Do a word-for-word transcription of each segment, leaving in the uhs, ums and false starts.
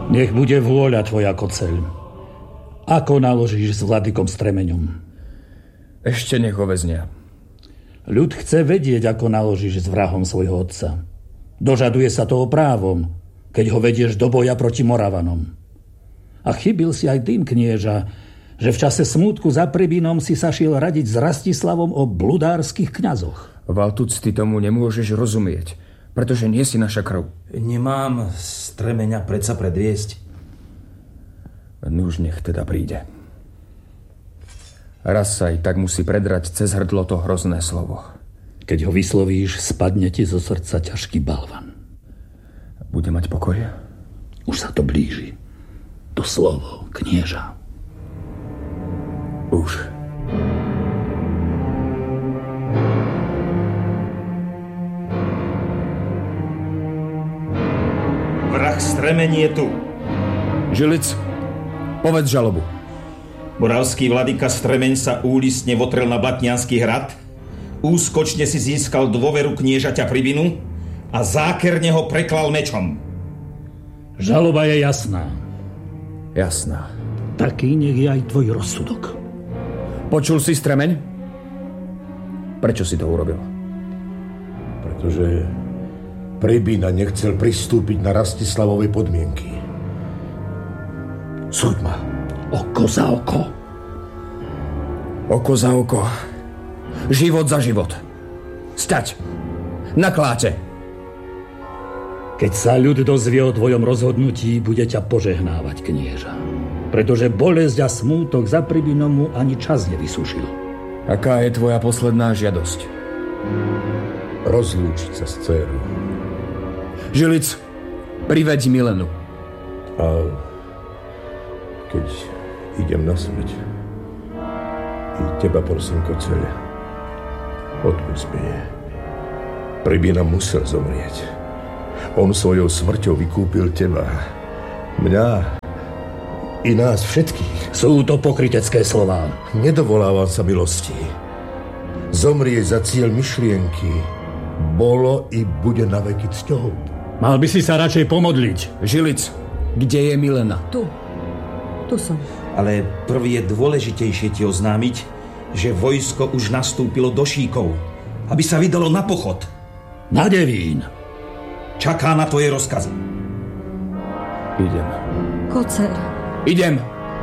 Nech bude vôľa tvoja, Koceľ. Ako naložíš s vladykom Stremeňom? Ešte nech ho väznia. Ľud chce vedieť, ako naložíš s vrahom svojho otca. Dožaduje sa toho právom, keď ho vedieš do boja proti Moravanom. A chybil si aj tým, knieža, že v čase smútku za Pribínom si sa šiel radiť s Rastislavom o bludárskych kňazoch. Valtuc, ty tomu nemôžeš rozumieť, pretože nie si naša krv. Nemám Stremeňa predsa predviesť. Nuž nech teda príde. Raz sa aj tak musí predrať cez hrdlo to hrozné slovo. Keď ho vyslovíš, spadne ti zo srdca ťažký balvan. Bude mať pokoj? Už sa to blíži. To slovo, knieža. Už. Vrah Stremeň je tu. Žilic, povedz žalobu. Moravský vladyka Stremeň sa úlisne votrel na Blatniansky hrad, úskočne si získal dôveru kniežaťa Pribinu a zákerne ho preklal mečom. Žaloba je jasná. Jasná. Taký nech je aj tvoj rozsudok. Počul si, Stremeň? Prečo si to urobil? Pretože Pribína nechcel pristúpiť na Rastislavove podmienky. Súď ma. Oko za oko. Oko za oko. Život za život. Stať. Na kláte. Keď sa ľud dozvie o tvojom rozhodnutí, bude ťa požehnávať, knieža. Pretože bolesť a smútok za Pribínom mu ani čas nevysušil. Aká je tvoja posledná žiadosť? Rozlúčiť sa s dcérou. Žilic, priveď Milenu. A keď idem na smrť, i teba prosím, Koceľ, odpusť mi. Pribína musel zomrieť. On svojou smrťou vykúpil teba, mňa i nás všetkých. Sú to pokrytecké slová. Nedovolávam sa milosti. Zomrieť za cieľ myšlienky bolo i bude na veky cťou. Mal by si sa radšej pomodliť. Žilic, kde je Milena? Tu. Tu som. Ale prvý je dôležitejšie ti oznámiť, že vojsko už nastúpilo do Šíkov, aby sa vydalo na pochod. Na Devín. Čaká na tvoje rozkazy. Idem. Koceľ. Idem.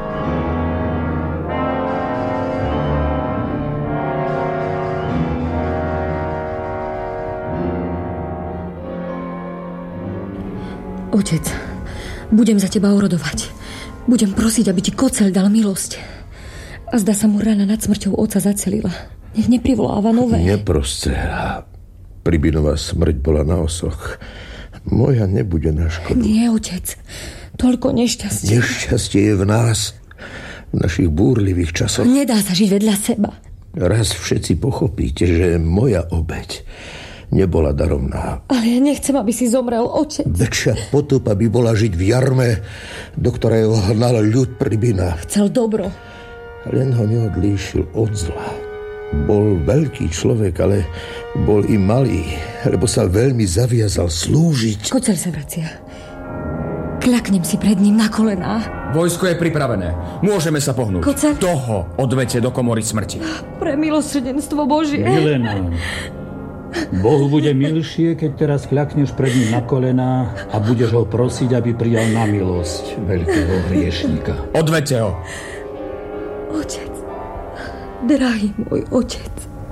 Otec, budem za teba orodovať. Budem prosiť, aby ti Koceľ dal milosť. A zdá sa mu rana nad smrťou otca zacelila. Nech neprivoláva nové. Nepros, dcera. Pribínová smrť bola na osoch. Moja nebude na škodu. Nie, otec. Toľko nešťastie. Nešťastie je v nás. V našich búrlivých časoch. Nedá sa žiť vedľa seba. Raz všetci pochopíte, že moja obeť nebola daromná. Ale ja nechcem, aby si zomrel, otec. Väčšia potupa by bola žiť v jarme, do ktorého hnal ľud Pribína. Chcel dobro. Len ho neodlíšil od zla. Bol veľký človek, ale bol i malý, lebo sa veľmi zaviazal slúžiť. Koceľ sa vracia. Kľaknem si pred ním na kolená. Vojsko je pripravené. Môžeme sa pohnúť. Koceľ. Toho odvete do komory smrti. Pre milosrdenstvo Božie. Milena. Bohu bude milšie, keď teraz kľakneš pred ním na kolená a budeš ho prosiť, aby prijal na milosť veľkého hriešníka. Odvete ho. Otec. Drahý môj otec.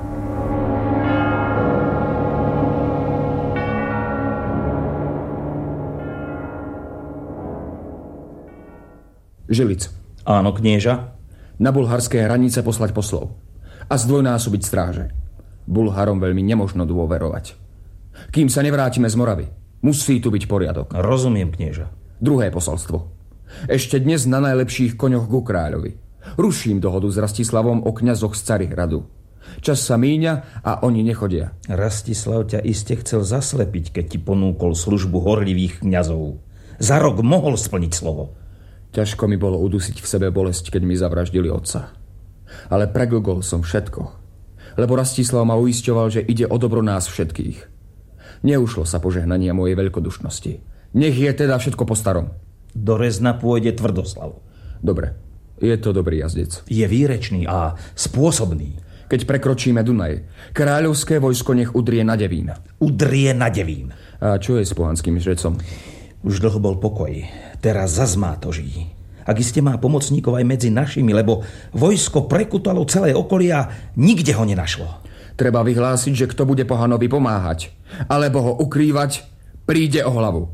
Žilic. Áno, knieža. Na bulharské hranice poslať poslov a zdvojnásobiť stráže. Bulharom veľmi nemožno dôverovať. Kým sa nevrátime z Moravy, musí tu byť poriadok. Rozumiem, knieža. Druhé posolstvo. Ešte dnes na najlepších koňoch ku kráľovi. Ruším dohodu s Rastislavom o kňazoch z Carihradu. Čas sa míňa a oni nechodia. Rastislav ťa iste chcel zaslepiť, keď ti ponúkol službu horlivých kňazov. Za rok mohol splniť slovo. Ťažko mi bolo udusiť v sebe bolesť, keď mi zavraždili otca. Ale preglgol som všetko. Lebo Rastislav ma uisťoval, že ide o dobro nás všetkých. Neušlo sa požehnania mojej veľkodušnosti. Nech je teda všetko po starom. Do Rezna pôjde Tvrdoslav. Dobre, je to dobrý jazdec. Je výrečný a spôsobný. Keď prekročíme Dunaj, kráľovské vojsko nech udrie na Devín. Udrie na Devín. A čo je s pohanským žrecom? Už dlho bol pokoj. Teraz zas má to žijí. Ak iste má pomocníkov aj medzi našimi, lebo vojsko prekutalo celé okolie a nikde ho nenašlo. Treba vyhlásiť, že kto bude pohanovi pomáhať, alebo ho ukrývať, príde o hlavu.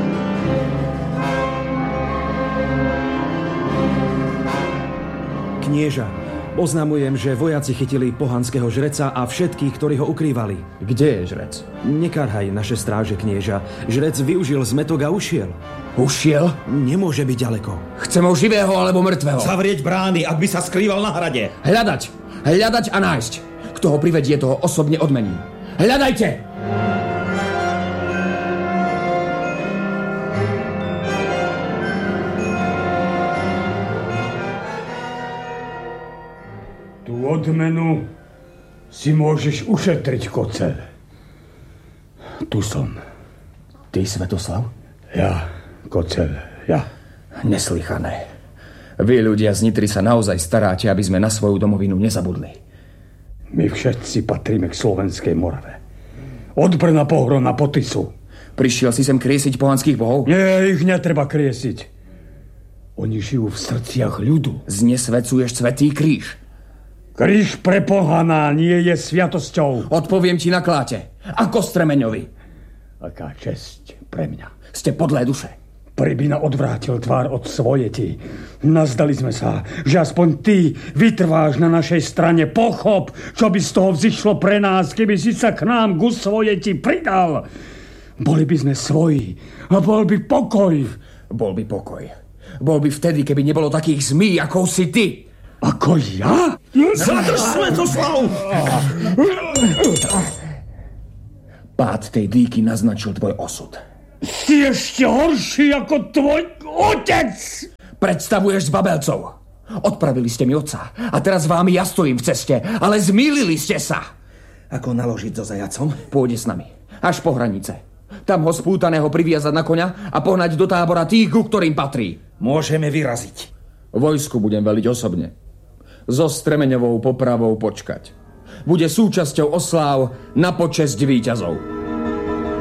Knieža, oznamujem, že vojaci chytili pohanského žreca a všetkých, ktorí ho ukrývali. Kde je žrec? Nekarhaj naše stráže, knieža. Žrec využil zmetok a ušiel. Ušiel? Nemôže byť ďaleko. Chcem ho živého alebo mŕtvého. Zavrieť brány, ak by sa skrýval na hrade. Hľadať, hľadať a nájsť. Kto ho privedie, toho osobne odmením. Hľadajte! Tú odmenu si môžeš ušetriť, Kocel. Tu som. Ty, Svetoslav? Ja, Kocel, ja. Neslychané. Vy, ľudia z Nitry, sa naozaj staráte, aby sme na svoju domovinu nezabudli. My všetci patríme k Slovenskej Morave. Od Brna po Hron na Potisu. Prišiel si sem kriesiť pohanských bohov? Nie, ich netreba kriesiť. Oni žijú v srdciach ľudu. Znesvecuješ svätý kríž. Kríž pre pohana nie je sviatosťou. Odpoviem ti na kláte. Ako Stremeňovi. Aká česť pre mňa. Ste podlé duše. Pribina odvrátil tvár od svojeti. Nazdali sme sa, že aspoň ty vytrváš na našej strane. Pochop, čo by z toho vzišlo pre nás, keby si sa k nám ku svojeti pridal. Boli by sme svoji a bol by pokoj. Bol by pokoj. Bol by vtedy, keby nebolo takých zmí, ako si ty. Ako ja? Zadrž, Svetoslav! Pád tej dýky naznačil tvoj osud. Si ešte horší ako tvoj otec! Predstavuješ s babelcov. Odpravili ste mi otca a teraz vám ja stojím v ceste, ale zmýlili ste sa. Ako naložiť so zajacom? Pôjde s nami, až po hranice. Tam ho spútaného priviazať na koňa a pohnať do tábora tých, ku ktorým patrí. Môžeme vyraziť. Vojsku budem veliť osobne. So Stremeňovou popravou počkať. Bude súčasťou osláv na počesť víťazov.